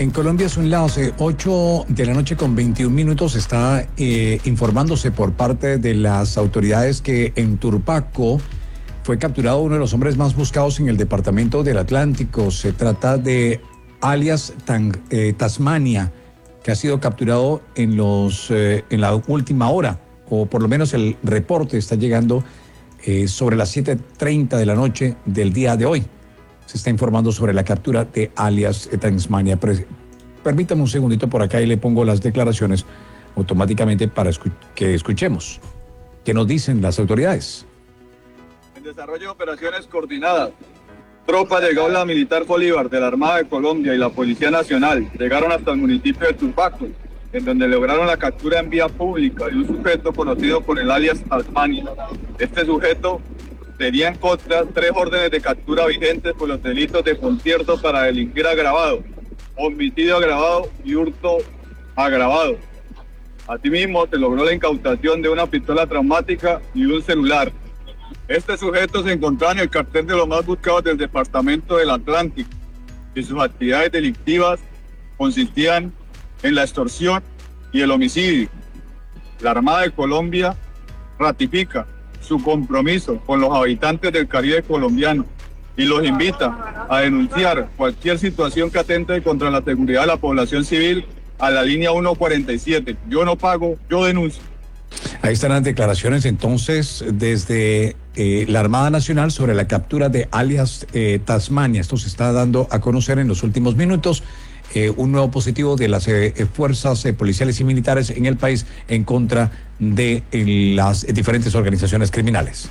En Colombia son las 8 de la noche con 21 minutos. Está informándose por parte de las autoridades que en Turbaco fue capturado uno de los hombres más buscados en el departamento del Atlántico. Se trata de alias Tasmania, que ha sido capturado en la última hora, o por lo menos el reporte está llegando sobre las 7:30 de la noche del día de hoy. Se está informando sobre la captura de alias Tasmania. Permítame un segundito por acá y le pongo las declaraciones automáticamente para que escuchemos qué nos dicen las autoridades. En desarrollo de operaciones coordinadas, tropas de Gaula Militar Bolívar de la Armada de Colombia y la Policía Nacional llegaron hasta el municipio de Turbaco, en donde lograron la captura en vía pública de un sujeto conocido por el alias Tasmania. Este sujeto tenía en contra 3 órdenes de captura vigentes por los delitos de concierto para delinquir agravado, homicidio agravado y hurto agravado. Asimismo, se logró la incautación de una pistola traumática y un celular. Este sujeto se encontraba en el cartel de los más buscados del departamento del Atlántico y sus actividades delictivas consistían en la extorsión y el homicidio. La Armada de Colombia ratifica su compromiso con los habitantes del Caribe colombiano y los invita a denunciar cualquier situación que atente contra la seguridad de la población civil a la línea 147. Yo no pago, yo denuncio. Ahí están las declaraciones entonces desde la Armada Nacional sobre la captura de alias Tasmania. Esto se está dando a conocer en los últimos minutos. Un nuevo positivo de las fuerzas policiales y militares en el país en contra de las diferentes organizaciones criminales.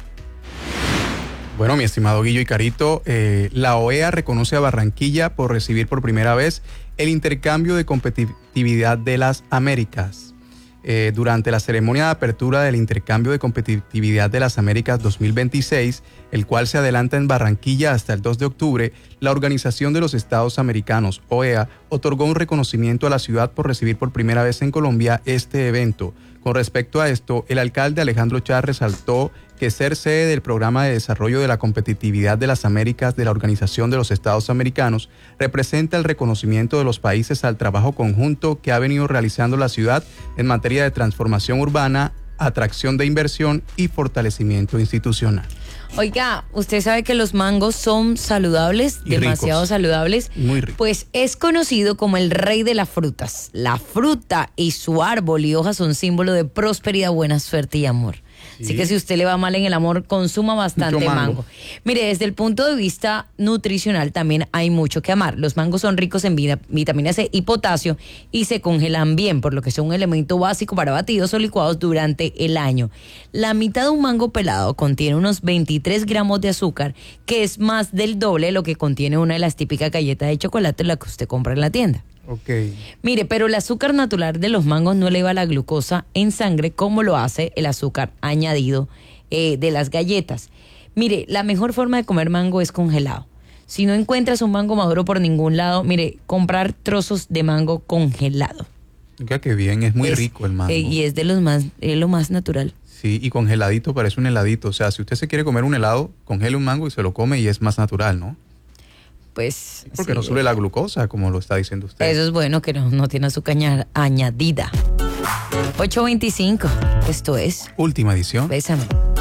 Bueno, mi estimado Guillo y Carito, la OEA reconoce a Barranquilla por recibir por primera vez el intercambio de competitividad de las Américas. Durante la ceremonia de apertura del Intercambio de Competitividad de las Américas 2026, el cual se adelanta en Barranquilla hasta el 2 de octubre, la Organización de los Estados Americanos, OEA, otorgó un reconocimiento a la ciudad por recibir por primera vez en Colombia este evento. Con respecto a esto, el alcalde Alejandro Char resaltó que ser sede del Programa de Desarrollo de la Competitividad de las Américas de la Organización de los Estados Americanos representa el reconocimiento de los países al trabajo conjunto que ha venido realizando la ciudad en materia de transformación urbana, atracción de inversión y fortalecimiento institucional. Oiga, usted sabe que los mangos son saludables, y demasiado ricos. Saludables. Muy ricos. Pues es conocido como el rey de las frutas. La fruta y su árbol y hojas son símbolo de prosperidad, buena suerte y amor. Sí. Así que si usted le va mal en el amor, consuma bastante Mucho mango. mango. Mire, desde el punto de vista nutricional también hay mucho que amar. Los mangos son ricos en vitamina C y potasio y se congelan bien, por lo que son un elemento básico para batidos o licuados durante el año. La mitad de un mango pelado contiene unos 23 gramos de azúcar, que es más del doble de lo que contiene una de las típicas galletas de chocolate, la que usted compra en la tienda. Ok. Mire, pero el azúcar natural de los mangos no eleva la glucosa en sangre como lo hace el azúcar añadido de las galletas. Mire, la mejor forma de comer mango es congelado. Si no encuentras un mango maduro por ningún lado, mire, comprar trozos de mango congelado. Oiga, qué bien, es muy rico el mango. Y es de lo más natural. Sí, y congeladito parece un heladito. O sea, si usted se quiere comer un helado, congele un mango y se lo come y es más natural, ¿no? Pues Porque sí, no sube la glucosa, como lo está diciendo usted. eso es bueno, que no tiene azúcar añadida. 8:25, esto es Última edición. Bésame.